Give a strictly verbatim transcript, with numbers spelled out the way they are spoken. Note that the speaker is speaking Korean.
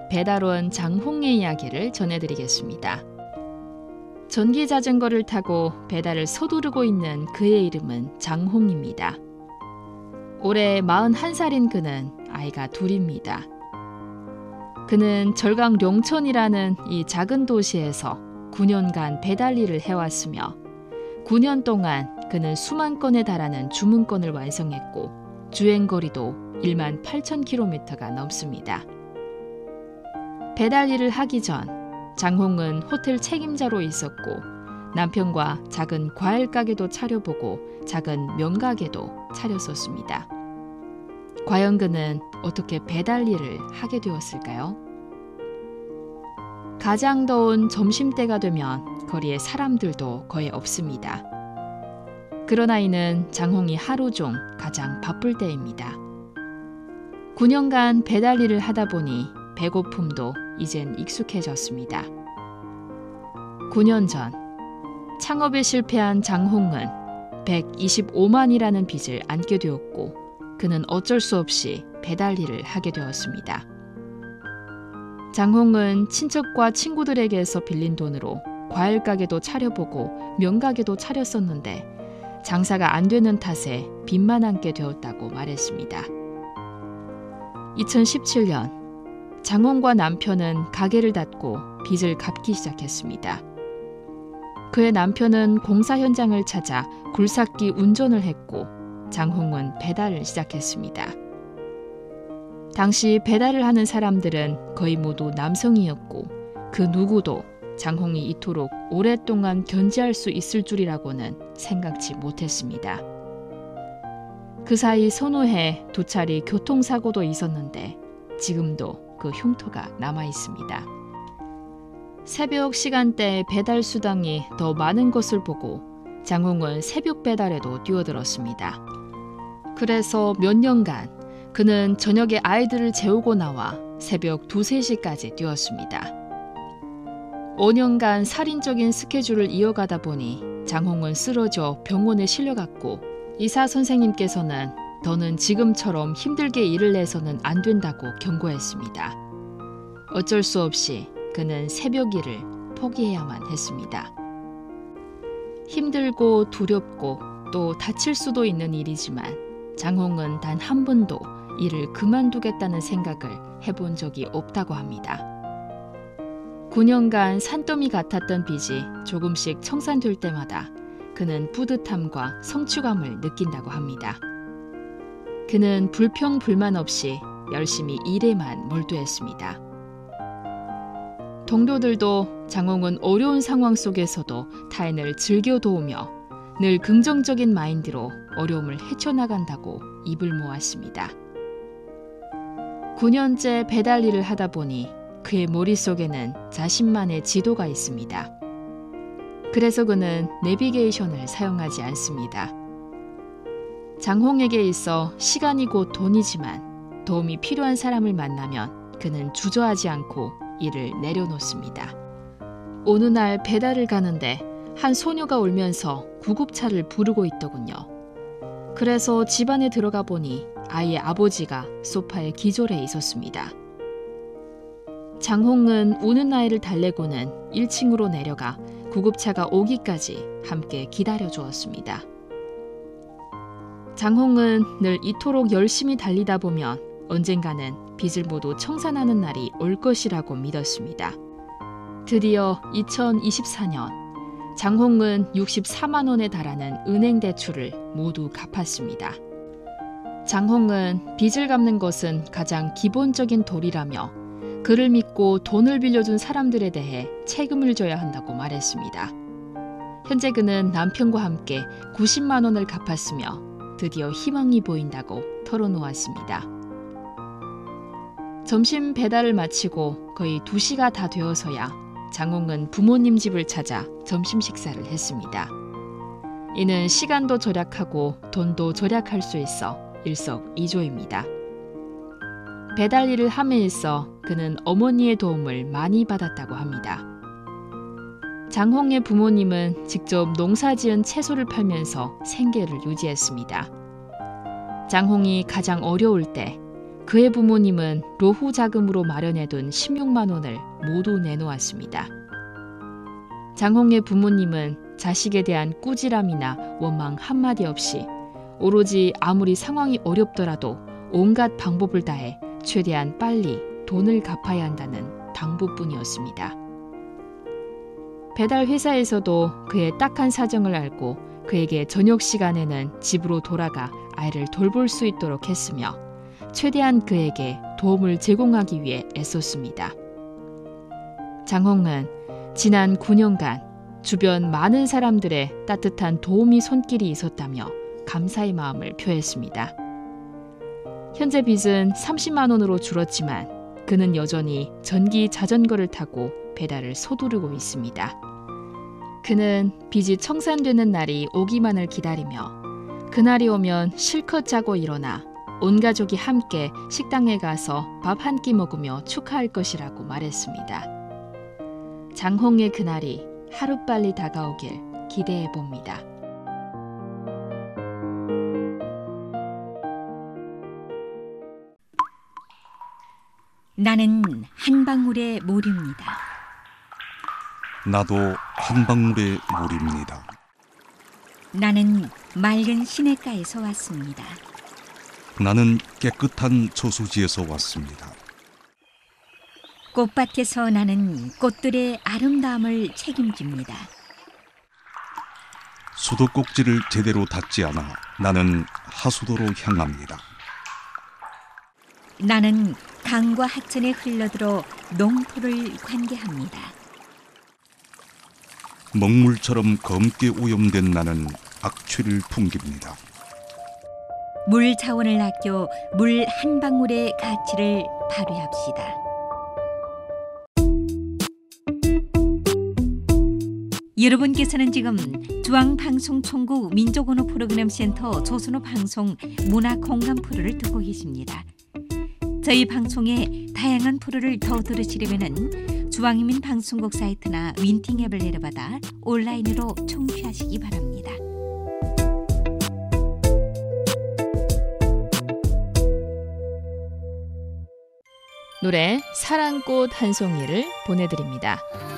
배달원 장홍의 이야기를 전해드리겠습니다. 전기자전거를 타고 배달을 서두르고 있는 그의 이름은 장홍입니다. 올해 마흔한 살인 그는 아이가 둘입니다. 그는 절강 룡천이라는 이 작은 도시에서 구 년간 배달 일을 해왔으며 구 년 동안 그는 수만 건에 달하는 주문건을 완성했고 주행거리도 일만 팔천 킬로미터가 넘습니다. 배달 일을 하기 전 장홍은 호텔 책임자로 있었고 남편과 작은 과일 가게도 차려보고 작은 명가게도 차렸었습니다. 과연 그는 어떻게 배달 일을 하게 되었을까요? 가장 더운 점심때가 되면 거리에 사람들도 거의 없습니다. 그러나 이는 장홍이 하루 중 가장 바쁠 때입니다. 구 년간 배달 일을 하다 보니 배고픔도 이젠 익숙해졌습니다. 구 년 전 창업에 실패한 장홍은 백이십오만이라는 빚을 안게 되었고 그는 어쩔 수 없이 배달 일을 하게 되었습니다. 장홍은 친척과 친구들에게서 빌린 돈으로 과일 가게도 차려보고 명가게도 차렸었는데 장사가 안 되는 탓에 빚만 안게 되었다고 말했습니다. 이천십칠 년 장홍과 남편은 가게를 닫고 빚을 갚기 시작했습니다. 그의 남편은 공사 현장을 찾아 굴삭기 운전을 했고 장홍은 배달을 시작했습니다. 당시 배달을 하는 사람들은 거의 모두 남성이었고 그 누구도 장홍이 이토록 오랫동안 견제할 수 있을 줄이라고는 생각지 못했습니다. 그 사이 선후에 두 차례 교통사고도 있었는데 지금도 그 흉터가 남아 있습니다. 새벽 시간대에 배달 수당이 더 많은 것을 보고 장홍은 새벽 배달에도 뛰어들었습니다. 그래서 몇 년간 그는 저녁에 아이들을 재우고 나와 새벽 두세 시까지 뛰었습니다. 오 년간 살인적인 스케줄을 이어가다 보니 장홍은 쓰러져 병원에 실려갔고 의사 선생님께서는 더는 지금처럼 힘들게 일을 내서는 안 된다고 경고했습니다. 어쩔 수 없이 그는 새벽 일을 포기해야만 했습니다. 힘들고 두렵고 또 다칠 수도 있는 일이지만 장홍은 단 한 번도 일을 그만두겠다는 생각을 해본 적이 없다고 합니다. 구 년간 산더미 같았던 빚이 조금씩 청산될 때마다 그는 뿌듯함과 성취감을 느낀다고 합니다. 그는 불평 불만 없이 열심히 일에만 몰두했습니다. 동료들도 장홍은 어려운 상황 속에서도 타인을 즐겨 도우며 늘 긍정적인 마인드로 어려움을 헤쳐나간다고 입을 모았습니다. 구 년째 배달 일을 하다 보니 그의 머릿속에는 자신만의 지도가 있습니다. 그래서 그는 내비게이션을 사용하지 않습니다. 장홍에게 있어 시간이 곧 돈이지만 도움이 필요한 사람을 만나면 그는 주저하지 않고 일을 내려놓습니다. 어느 날 배달을 가는데 한 소녀가 울면서 구급차를 부르고 있더군요. 그래서 집안에 들어가 보니 아이의 아버지가 소파에 기절해 있었습니다. 장홍은 우는 아이를 달래고는 일 층으로 내려가 구급차가 오기까지 함께 기다려 주었습니다. 장홍은 늘 이토록 열심히 달리다 보면 언젠가는 빚을 모두 청산하는 날이 올 것이라고 믿었습니다. 드디어 이천이십사 년 장홍은 육십사만 원에 달하는 은행 대출을 모두 갚았습니다. 장홍은 빚을 갚는 것은 가장 기본적인 도리라며 그를 믿고 돈을 빌려준 사람들에 대해 책임을 져야 한다고 말했습니다. 현재 그는 남편과 함께 구십만 원을 갚았으며 드디어 희망이 보인다고 털어놓았습니다. 점심 배달을 마치고 거의 두 시가 다 되어서야 장홍은 부모님 집을 찾아 점심 식사를 했습니다. 이는 시간도 절약하고 돈도 절약할 수 있어 일석이조입니다. 배달 일을 함에 있어 그는 어머니의 도움을 많이 받았다고 합니다. 장홍의 부모님은 직접 농사지은 채소를 팔면서 생계를 유지했습니다. 장홍이 가장 어려울 때 그의 부모님은 노후 자금으로 마련해둔 십육만 원을 모두 내놓았습니다. 장홍의 부모님은 자식에 대한 꾸지람이나 원망 한마디 없이 오로지 아무리 상황이 어렵더라도 온갖 방법을 다해 최대한 빨리 돈을 갚아야 한다는 당부뿐이었습니다. 배달 회사에서도 그의 딱한 사정을 알고 그에게 저녁 시간에는 집으로 돌아가 아이를 돌볼 수 있도록 했으며 최대한 그에게 도움을 제공하기 위해 애썼습니다. 장홍은 지난 구 년간 주변 많은 사람들의 따뜻한 도우미 손길이 있었다며 감사의 마음을 표했습니다. 현재 빚은 삼십만 원으로 줄었지만 그는 여전히 전기 자전거를 타고 배달을 서두르고 있습니다. 그는 빚이 청산되는 날이 오기만을 기다리며 그날이 오면 실컷 자고 일어나 온 가족이 함께 식당에 가서 밥 한 끼 먹으며 축하할 것이라고 말했습니다. 장홍의 그날이 하루빨리 다가오길 기대해 봅니다. 나는 한 방울의 물입니다. 나도 한 방울의 물입니다. 나는 맑은 시냇가에서 왔습니다. 나는 깨끗한 저수지에서 왔습니다. 꽃밭에서 나는 꽃들의 아름다움을 책임집니다. 수도꼭지를 제대로 닫지 않아 나는 하수도로 향합니다. 나는 강과 하천에 흘러들어 농토를 관계합니다. 먹물처럼 검게 오염된 나는 악취를 풍깁니다. 물 자원을 아껴 물 한 방울의 가치를 발휘합시다. 여러분께서는 지금 중앙방송총국 민족언어 프로그램 센터 조선어 방송 문화공감 프로를 듣고 계십니다. 저희 방송의 다양한 프로를 더 들으시려면 중앙인민 방송국 사이트나 윈팅 앱을 내려받아 온라인으로 청취하시기 바랍니다. 노래 사랑꽃 한 송이를 보내드립니다.